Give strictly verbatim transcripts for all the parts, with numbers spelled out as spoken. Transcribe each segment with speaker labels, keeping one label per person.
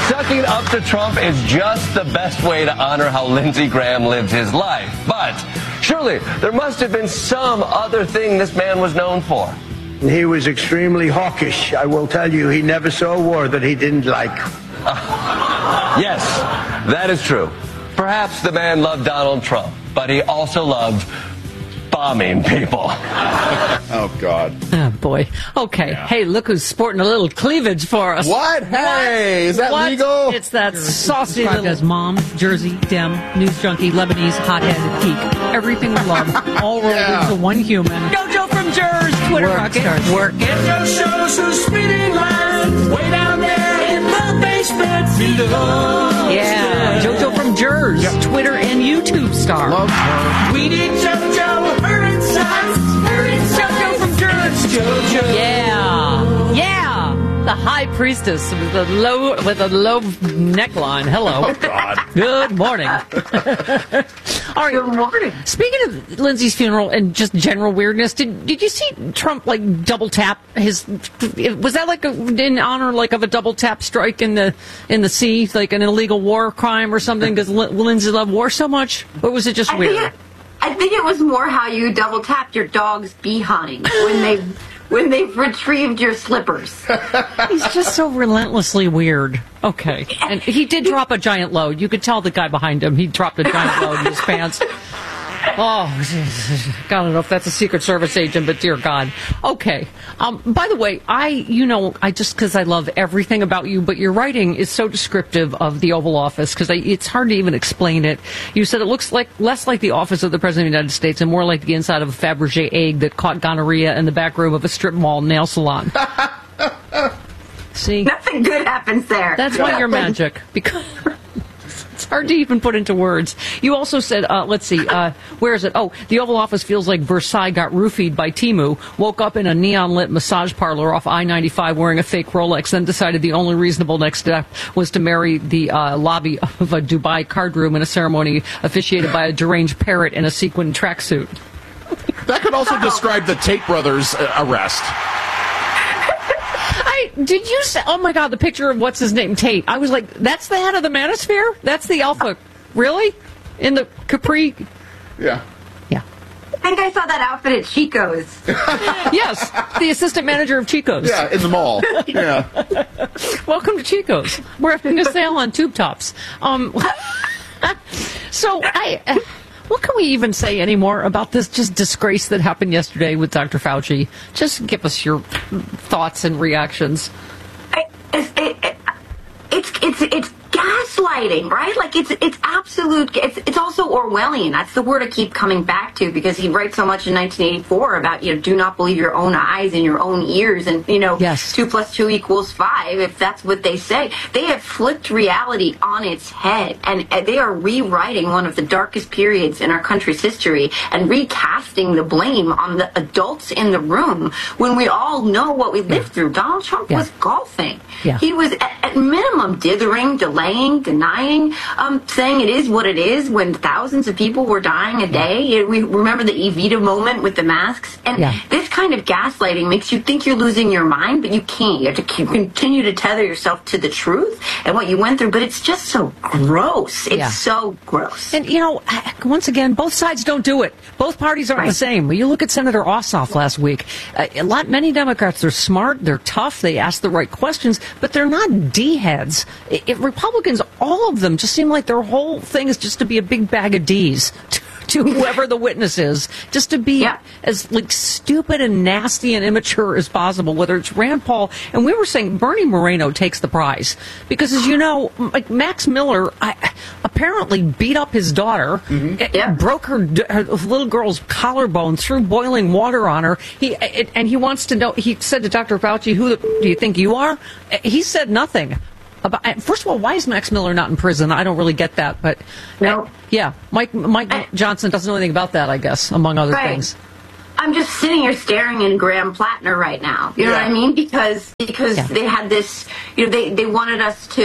Speaker 1: sucking up to Trump is just the best way to honor how Lindsey Graham lived his life. But surely there must have been some other thing this man was known for.
Speaker 2: He was extremely hawkish. I will tell you, he never saw a war that he didn't like.
Speaker 1: Uh, yes, that is true. Perhaps the man loved Donald Trump, but he also loved bombing people.
Speaker 3: Oh, God.
Speaker 4: Oh, boy. Okay. Yeah. Hey, look who's sporting a little cleavage for us.
Speaker 3: What? Hey, is that
Speaker 4: what?
Speaker 3: legal?
Speaker 4: It's that
Speaker 5: You're
Speaker 4: saucy little...
Speaker 5: as mom, Jersey, Dem, news junkie, Lebanese, hothead, geek. Everything we love, all rolled yeah. into one human.
Speaker 4: Jojo from Jersey. Twitter rocket. Work it.
Speaker 6: Jojo shows who's speeding lines way down there in the basement below.
Speaker 4: Yeah. Jojo from Jersey. Yep. Twitter and YouTube star.
Speaker 3: Love her.
Speaker 6: We need Jojo. Her insights. Her insights.
Speaker 4: Jojo from Jersey.
Speaker 6: Jojo.
Speaker 4: Yeah. Yeah. The high priestess with a low with a low neckline. Hello.
Speaker 3: Oh, God.
Speaker 4: Good morning. All right.
Speaker 7: Good morning.
Speaker 4: Speaking of Lindsey's funeral and just general weirdness, did did you see Trump like double tap his? Was that like a, in honor like of a double tap strike in the in the sea, like an illegal war crime or something? Because Lindsey loved war so much, or was it just
Speaker 7: I
Speaker 4: weird?
Speaker 7: Think it, I think it was more how you double tapped your dog's behind when they. When they've retrieved your slippers.
Speaker 4: He's just so relentlessly weird. Okay. And he did drop a giant load. You could tell the guy behind him. He dropped a giant load in his pants. Oh, I don't know if that's a Secret Service agent, but dear God. Okay. Um, by the way, I, you know, I just, because I love everything about you, but your writing is so descriptive of the Oval Office, because it's hard to even explain it. You said it looks like less like the office of the President of the United States and more like the inside of a Fabergé egg that caught gonorrhea in the back room of a strip mall nail salon. See?
Speaker 7: Nothing good happens there.
Speaker 4: That's why you're magic. Because... It's hard to even put into words. You also said, uh, let's see, uh, where is it? Oh, the Oval Office feels like Versailles got roofied by Temu, woke up in a neon-lit massage parlor off I ninety-five wearing a fake Rolex, then decided the only reasonable next step was to marry the uh, lobby of a Dubai card room in a ceremony officiated by a deranged parrot in a sequined tracksuit.
Speaker 3: That could also describe the Tate brothers' uh, arrest.
Speaker 4: Did you say, oh my God, the picture of what's his name, Tate? I was like, that's the head of the Manosphere? That's the Alpha. Really? In the Capri?
Speaker 3: Yeah.
Speaker 4: Yeah.
Speaker 7: I think I saw that outfit at Chico's.
Speaker 4: Yes, the assistant manager of Chico's.
Speaker 3: Yeah, in the mall. Yeah.
Speaker 4: Welcome to Chico's. We're having a sale on tube tops. Um, so, I... Uh, What can we even say anymore about this just disgrace that happened yesterday with Doctor Fauci? Just give us your thoughts and reactions.
Speaker 7: I, it's, it, it, it's it's it's gaslighting, right? Like it's it's absolute. It's it's also Orwellian. That's the word I keep coming back to because he writes so much in nineteen eighty-four about you know do not believe your own eyes and your own ears, and you know
Speaker 4: yes.
Speaker 7: two plus two equals five. If that's what they say, they have flipped reality on its head, and they are rewriting one of the darkest periods in our country's history and recasting the blame on the adults in the room when we all know what we lived yeah. through. Donald Trump yeah. was golfing.
Speaker 4: Yeah.
Speaker 7: He was at, at minimum dithering, delaying, denying, um, saying it is what it is when thousands of people were dying a day. We remember the Evita moment with the masks. And
Speaker 4: yeah.
Speaker 7: this kind of gaslighting makes you think you're losing your mind, but you can't. You have to keep, continue to tether yourself to the truth and what you went through. But it's just so gross. It's
Speaker 4: yeah.
Speaker 7: so gross.
Speaker 4: And, you know, once again, both sides don't do it. Both parties aren't
Speaker 7: right.
Speaker 4: the same. When you look at Senator Ossoff last week, a lot, many Democrats, they're smart, they're tough, they ask the right questions, but they're not D-heads. It, it, Republicans, all of them, just seem like their whole thing is just to be a big bag of D's to, to whoever the witness is, just to be
Speaker 7: yeah.
Speaker 4: as like stupid and nasty and immature as possible, whether it's Rand Paul. And we were saying Bernie Moreno takes the prize because, as you know, like Max Miller I, apparently beat up his daughter,
Speaker 7: mm-hmm. yeah.
Speaker 4: broke her, her little girl's collarbone, threw boiling water on her. He it, and he wants to know. He said to Doctor Fauci, "Who the, do you think you are?" He said nothing. About, first of all, why is Max Miller not in prison? I don't really get that, but
Speaker 7: no.
Speaker 4: uh, yeah, Mike Mike I, Johnson doesn't know anything about that, I guess, among other
Speaker 7: right.
Speaker 4: things.
Speaker 7: I'm just sitting here staring in Graham Plattner right now. You know
Speaker 3: yeah.
Speaker 7: what I mean? Because because
Speaker 4: yeah.
Speaker 7: they had this, you know, they, they wanted us to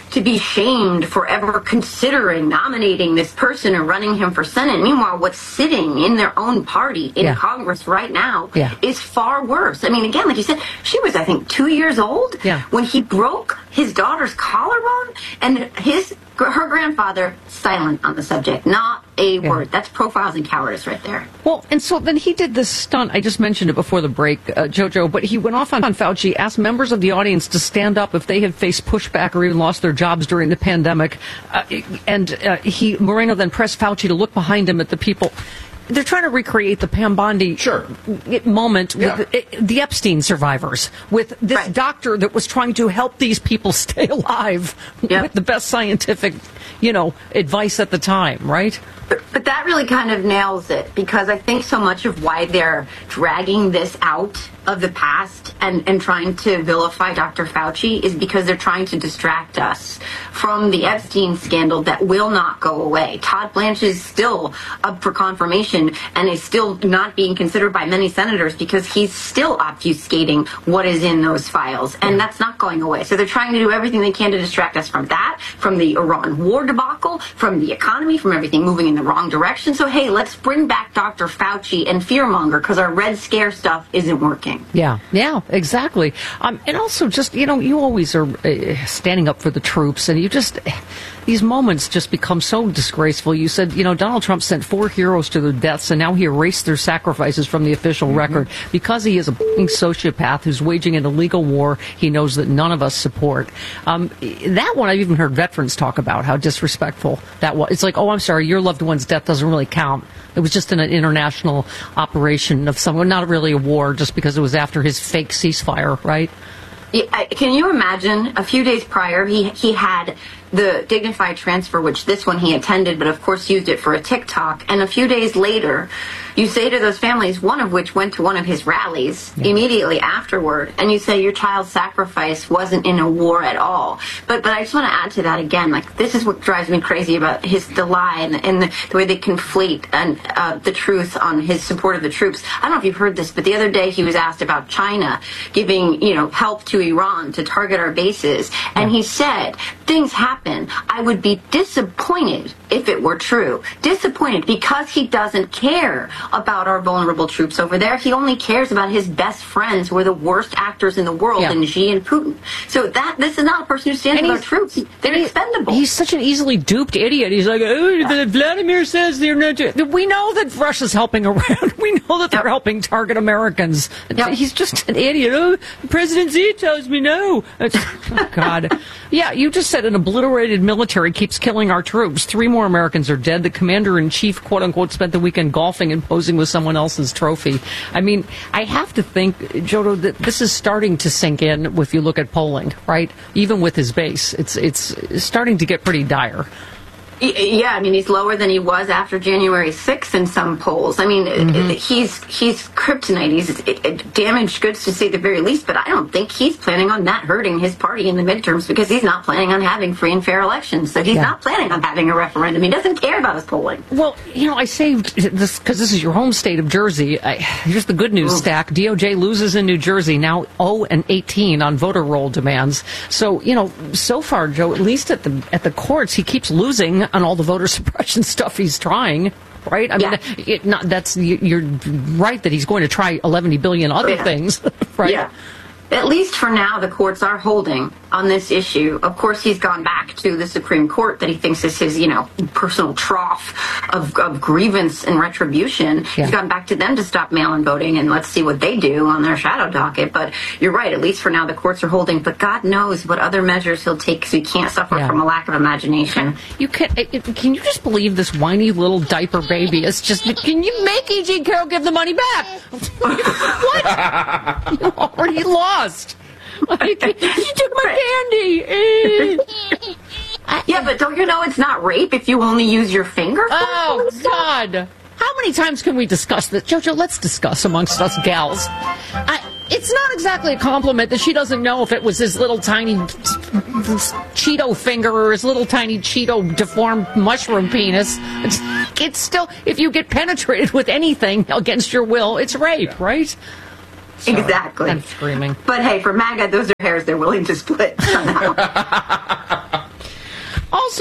Speaker 7: to be shamed for ever considering nominating this person or running him for Senate. Meanwhile, what's sitting in their own party in
Speaker 4: Yeah.
Speaker 7: Congress right now
Speaker 4: Yeah.
Speaker 7: is far worse. I mean, again, like you said, she was, I think, two years old
Speaker 4: Yeah.
Speaker 7: when he broke his daughter's collarbone, and his her grandfather silent on the subject, not a
Speaker 4: Yeah.
Speaker 7: word. That's profiles and cowardice right there.
Speaker 4: Well, and so then he did this stunt. I just mentioned it before the break, uh, JoJo, but he went off on, on Fauci, asked members of the audience to stand up if they had faced pushback or even lost their jobs during the pandemic. Uh, and uh, he Moreno then pressed Fauci to look behind him at the people. They're trying to recreate the Pam Bondi
Speaker 3: Sure.
Speaker 4: moment
Speaker 3: Yeah.
Speaker 4: with the, the Epstein survivors, with this
Speaker 7: Right.
Speaker 4: doctor that was trying to help these people stay alive
Speaker 7: Yep.
Speaker 4: with the best scientific, you know, advice at the time, right?
Speaker 7: But, but that really kind of nails it, because I think so much of why they're dragging this out of the past and, and trying to vilify Doctor Fauci is because they're trying to distract us from the Epstein scandal that will not go away. Todd Blanche is still up for confirmation and is still not being considered by many senators because he's still obfuscating what is in those files, and that's not going away. So they're trying to do everything they can to distract us from that, from the Iran war debacle, from the economy, from everything moving in the wrong direction. So, hey, let's bring back Doctor Fauci and fearmonger because our Red Scare stuff isn't working.
Speaker 4: Yeah, yeah, exactly. Um, and also just, you know, you always are uh, standing up for the troops, and you just, these moments just become so disgraceful. You said, you know, Donald Trump sent four heroes to their deaths, and now he erased their sacrifices from the official mm-hmm. record because he is a sociopath who's waging an illegal war he knows that none of us support. Um, that one, I've even heard veterans talk about how disrespectful that was. It's like, oh, I'm sorry, your loved one's death doesn't really count. It was just an international operation of someone, not really a war, just because it was after his fake ceasefire, right?
Speaker 7: Yeah, I- can you imagine a few days prior he he had the dignified transfer, which this one he attended, but of course used it for a TikTok, and a few days later you say to those families, one of which went to one of his rallies yeah. immediately afterward, and you say your child's sacrifice wasn't in a war at all. But but I just want to add to that again, like, this is what drives me crazy about his the lie and, and the, the way they conflate and uh, the truth on his support of the troops. I don't know if you've heard this, but the other day he was asked about China giving, you know, help to Iran to target our bases, and he said, things happen. I would be disappointed if it were true. Disappointed because he doesn't care about our vulnerable troops over there. He only cares about his best friends who are the worst actors in the world,
Speaker 4: yeah.
Speaker 7: in Xi and Putin. So that this is not a person who stands with our troops. They're
Speaker 4: he,
Speaker 7: expendable.
Speaker 4: He's such an easily duped idiot. He's like, oh, Vladimir says they're not. We know that Russia's helping Iran. We know that they're
Speaker 7: yep.
Speaker 4: helping target Americans.
Speaker 7: Yep.
Speaker 4: He's just an idiot. Oh, President Xi tells me no. Oh, God. Yeah, you just said an obliterated military keeps killing our troops. Three more Americans are dead. The commander-in-chief, quote-unquote, spent the weekend golfing and posing with someone else's trophy. I mean, I have to think, Jodo, that this is starting to sink in if you look at polling, right? Even with his base, it's it's starting to get pretty dire.
Speaker 7: Yeah, I mean, he's lower than he was after January sixth in some polls. I mean, mm-hmm. he's he's kryptonite. He's it, it damaged goods, to say the very least, but I don't think he's planning on that hurting his party in the midterms, because he's not planning on having free and fair elections. So he's yeah. not planning on having a referendum. He doesn't care about his polling.
Speaker 4: Well, you know, I saved this because this is your home state of Jersey. I, here's the good news Ooh. stack. D O J loses in New Jersey, now oh and eighteen on voter roll demands. So, you know, so far, Joe, at least at the at the courts, he keeps losing on all the voter suppression stuff he's trying, right? I
Speaker 7: yeah.
Speaker 4: mean, it, not, that's you're right that he's going to try eleven billion other
Speaker 7: yeah.
Speaker 4: things, right?
Speaker 7: Yeah. At least for now, the courts are holding on this issue. Of course, he's gone back to the Supreme Court that he thinks is his, you know, personal trough of, of grievance and retribution. Yeah. He's gone back to them to stop mail-in voting, and let's see what they do on their shadow docket. But you're right, at least for now, the courts are holding. But God knows what other measures he'll take, because he can't suffer yeah. from a lack of imagination.
Speaker 4: You can Can you just believe this whiny little diaper baby is just, can you make E J Carroll give the money back? What? You already lost. Like, you took my candy.
Speaker 7: Yeah, but don't you know it's not rape if you only use your finger?
Speaker 4: Oh, God. How many times can we discuss this? JoJo, let's discuss amongst us gals. I, it's not exactly a compliment that she doesn't know if it was his little tiny Cheeto finger or his little tiny Cheeto deformed mushroom penis. It's, it's still, if you get penetrated with anything against your will, it's rape, right? So,
Speaker 7: exactly.
Speaker 4: I'm screaming.
Speaker 7: But hey, for MAGA, those are hairs they're willing to split somehow.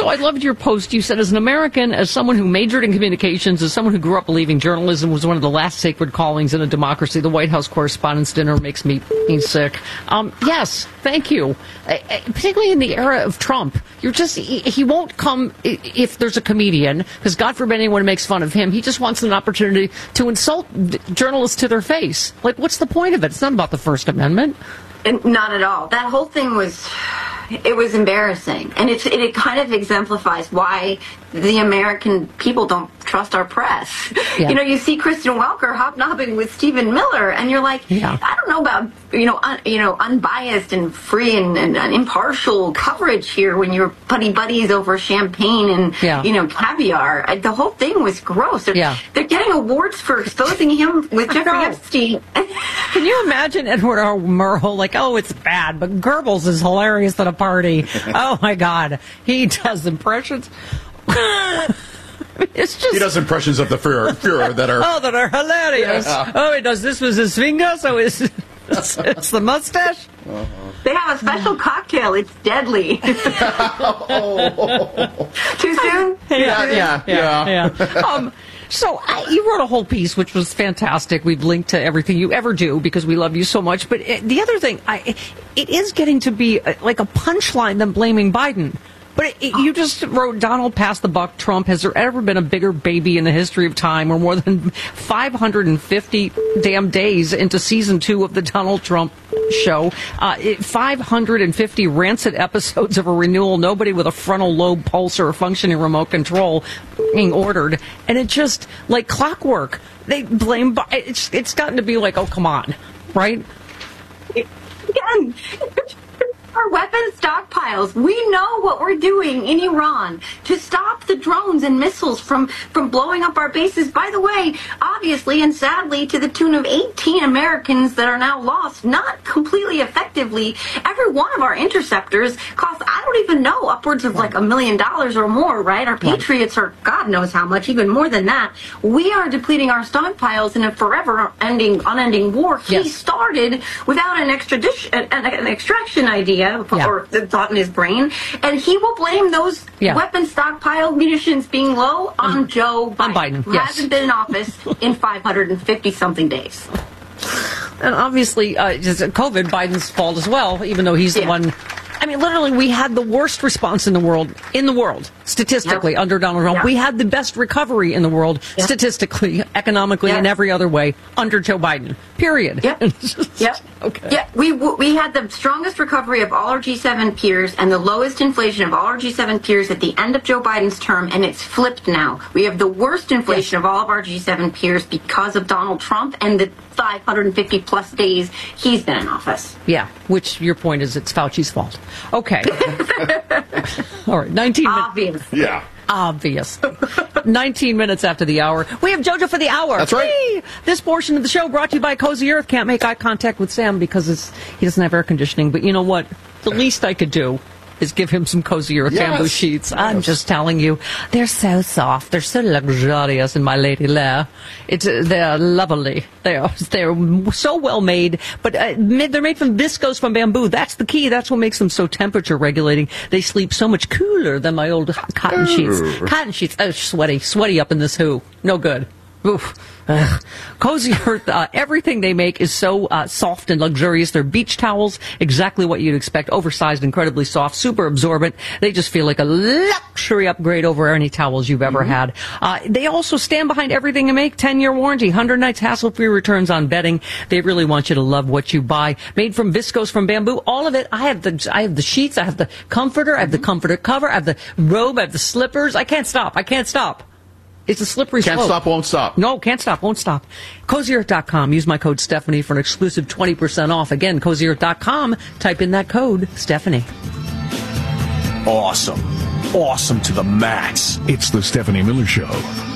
Speaker 4: I loved your post. You said, as an American, as someone who majored in communications, as someone who grew up believing journalism was one of the last sacred callings in a democracy, the White House Correspondents' Dinner makes me sick. Um, yes, thank you. Uh, particularly in the era of Trump. You're just, he, he won't come if there's a comedian, because God forbid anyone makes fun of him. He just wants an opportunity to insult journalists to their face. Like, what's the point of it? It's not about the First Amendment.
Speaker 7: And not at all. That whole thing was, it was embarrassing. And it's, it, it kind of exemplifies why the American people don't trust our press. Yeah. You know, you see Kristen Welker hobnobbing with Stephen Miller, and you're like, yeah. I don't know about, you know, un, you know, unbiased and free and, and, and impartial coverage here when you're buddy buddies over champagne and, yeah. you know, caviar. The whole thing was gross. They're, yeah. they're getting awards for exposing him with Jeffrey Epstein.
Speaker 4: Can you imagine Edward R. Murrow like, oh, it's bad, but Goebbels is hilarious at a party. Oh, my God. He does impressions. It's just,
Speaker 3: he does impressions of the Führer, Führer that are
Speaker 4: oh that are hilarious. Yeah. Oh, he does this with his finger, so it's it's, it's the mustache.
Speaker 7: Uh-huh. They have a special cocktail. It's deadly. oh. Too soon?
Speaker 3: Yeah, yeah, yeah.
Speaker 4: yeah. yeah. Um, so I, you wrote a whole piece, which was fantastic. We've linked to everything you ever do because we love you so much. But it, the other thing, I, it is getting to be a, like a punchline than blaming Biden. But it, it, you just wrote, Donald passed the buck, Trump. Has there ever been a bigger baby in the history of time, or more than five hundred fifty damn days into season two of the Donald Trump show? Uh, it, five hundred fifty rancid episodes of a renewal, nobody with a frontal lobe pulse or a functioning remote control being ordered. And it just, like clockwork, they blame, it's, it's gotten to be like, oh, come on, right?
Speaker 7: Again, our weapons stockpiles. We know what we're doing in Iran to stop the drones and missiles from, from blowing up our bases. By the way, obviously and sadly, to the tune of eighteen Americans that are now lost, not completely effectively. Every one of our interceptors costs, I don't even know, upwards of like a million dollars or more, right? Our Patriots are God knows how much, even more than that. We are depleting our stockpiles in a forever-ending, unending war. He yes. started without an extradition, an, an extraction idea. Yeah. Or the thought in his brain, and he will blame those yeah. weapon stockpile munitions being low on mm. Joe Biden,
Speaker 4: on Biden
Speaker 7: who
Speaker 4: yes.
Speaker 7: hasn't been in office in five hundred fifty something days.
Speaker 4: And obviously, uh, COVID, Biden's fault as well, even though he's yeah. the one. I mean, literally, we had the worst response in the world, in the world, statistically, yep. under Donald Trump. Yep. We had the best recovery in the world, yep. statistically, economically, yep. and every other way, under Joe Biden. Period.
Speaker 7: Yep. yep.
Speaker 4: Okay.
Speaker 7: Yeah, we we had the strongest recovery of all our G seven peers and the lowest inflation of all our G seven peers at the end of Joe Biden's term, and it's flipped now. We have the worst inflation yes. of all of our G seven peers because of Donald Trump and the five hundred fifty plus days he's been in office.
Speaker 4: Yeah, which your point is it's Fauci's fault. Okay. All right, nineteen
Speaker 7: Obvious.
Speaker 3: minutes. Yeah.
Speaker 4: Obvious. nineteen minutes after the hour. We have JoJo for the hour.
Speaker 3: That's right.
Speaker 4: Whee! This portion of the show brought to you by Cozy Earth. Can't make eye contact with Sam because it's, he doesn't have air conditioning. But you know what? The least I could do is give him some Cozy Earth yes. bamboo sheets. Yes. I'm just telling you, they're so soft, they're so luxurious in my lady lair. It's uh, they're lovely. They're they're so well made, but uh, they're made from viscose from bamboo. That's the key. That's what makes them so temperature regulating. They sleep so much cooler than my old cotton sheets. Cotton sheets, oh, sweaty, sweaty up in this hoo. No good. Oof. Ugh. Cozy Earth, uh, everything they make is so uh, soft and luxurious. They're beach towels, exactly what you'd expect. Oversized, incredibly soft, super absorbent. They just feel like a luxury upgrade over any towels you've ever mm-hmm. had. Uh, they also stand behind everything they make. ten-year warranty, one hundred nights hassle-free returns on bedding. They really want you to love what you buy. Made from viscose from bamboo. All of it. I have the I have the sheets. I have the comforter. I have the comforter cover. I have the robe. I have the slippers. I can't stop. I can't stop. It's a slippery slope.
Speaker 3: Can't stop, won't stop.
Speaker 4: No, can't stop, won't stop. Cozy Earth dot com. Use my code Stephanie for an exclusive twenty percent off. Again, Cozy Earth dot com. Type in that code, Stephanie.
Speaker 8: Awesome. Awesome to the max.
Speaker 9: It's the Stephanie Miller Show.